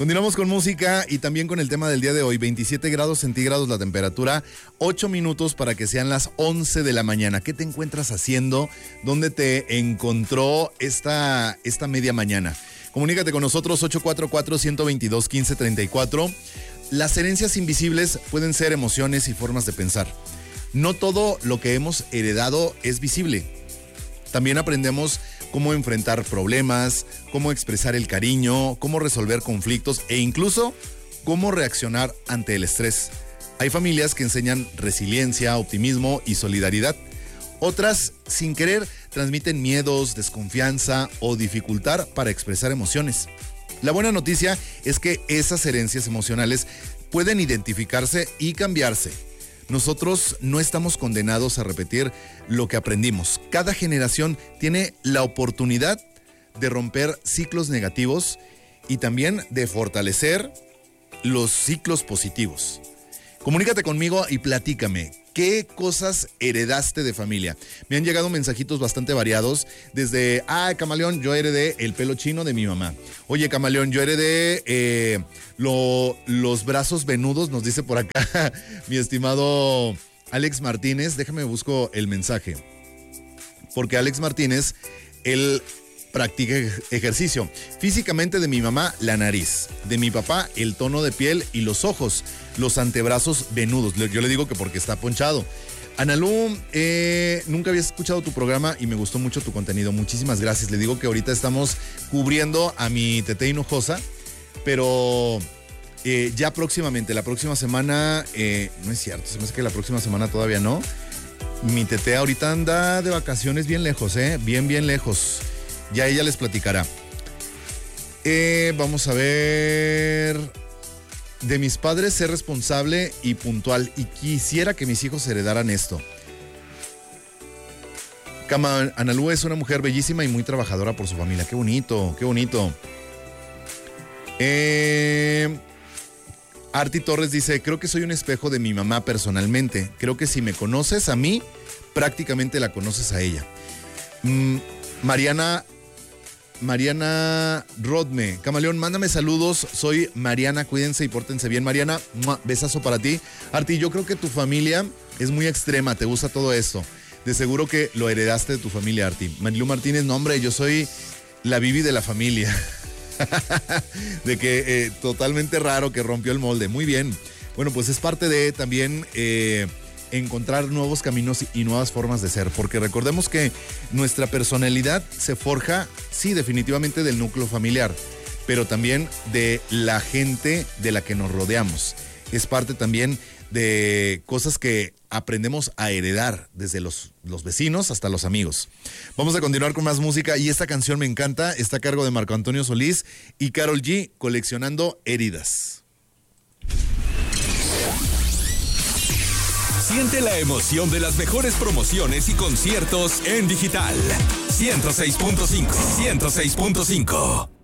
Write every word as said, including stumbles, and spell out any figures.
Continuamos con música y también con el tema del día de hoy. veintisiete grados centígrados la temperatura, ocho minutos para que sean las once de la mañana. ¿Qué te encuentras haciendo? ¿Dónde te encontró esta, esta media mañana? Comunícate con nosotros, ocho cuatro cuatro, uno dos dos, uno cinco tres cuatro. Las herencias invisibles pueden ser emociones y formas de pensar. No todo lo que hemos heredado es visible. También aprendemos cómo enfrentar problemas, cómo expresar el cariño, cómo resolver conflictos e incluso cómo reaccionar ante el estrés. Hay familias que enseñan resiliencia, optimismo y solidaridad. Otras, sin querer, transmiten miedos, desconfianza o dificultad para expresar emociones. La buena noticia es que esas herencias emocionales pueden identificarse y cambiarse. Nosotros no estamos condenados a repetir lo que aprendimos. Cada generación tiene la oportunidad de romper ciclos negativos y también de fortalecer los ciclos positivos. Comunícate conmigo y platícame. ¿Qué cosas heredaste de familia? Me han llegado mensajitos bastante variados. Desde, ah, Camaleón, yo heredé el pelo chino de mi mamá. Oye, Camaleón, yo heredé eh, lo, los brazos venudos, nos dice por acá mi estimado Alex Martínez. Déjame busco el mensaje. Porque Alex Martínez, él practica ejercicio. Físicamente de mi mamá, la nariz. De mi papá, el tono de piel y los ojos. Los antebrazos venudos. Yo le digo que porque está ponchado. Analú, eh, nunca había escuchado tu programa y me gustó mucho tu contenido. Muchísimas gracias. Le digo que ahorita estamos cubriendo a mi Tete Hinojosa, pero eh, ya próximamente, la próxima semana, eh, no es cierto, se me hace que la próxima semana todavía no. Mi Tete ahorita anda de vacaciones bien lejos, eh, bien, bien lejos. Ya ella les platicará. Eh, vamos a ver. De mis padres ser responsable y puntual y quisiera que mis hijos heredaran esto. Cama Analú es una mujer bellísima y muy trabajadora por su familia. Qué bonito, qué bonito. Eh, Arti Torres dice, creo que soy un espejo de mi mamá personalmente. Creo que si me conoces a mí, prácticamente la conoces a ella. Mm, Mariana... Mariana Rodme, Camaleón, mándame saludos, soy Mariana, cuídense y pórtense bien. Mariana, ¡mua! Besazo para ti. Arti, yo creo que tu familia es muy extrema, te gusta todo esto. De seguro que lo heredaste de tu familia, Arti. Marilu Martínez, no hombre, yo soy la Bibi de la familia. De que eh, totalmente raro que rompió el molde. Muy bien. Bueno, pues es parte de también... Eh, encontrar nuevos caminos y nuevas formas de ser, porque recordemos que nuestra personalidad se forja, sí, definitivamente del núcleo familiar, pero también de la gente de la que nos rodeamos. Es parte también de cosas que aprendemos a heredar desde los, los vecinos hasta los amigos. Vamos a continuar con más música y esta canción me encanta, está a cargo de Marco Antonio Solís y Karol G, Coleccionando Heridas. Siente la emoción de las mejores promociones y conciertos en digital. ciento seis punto cinco. ciento seis punto cinco.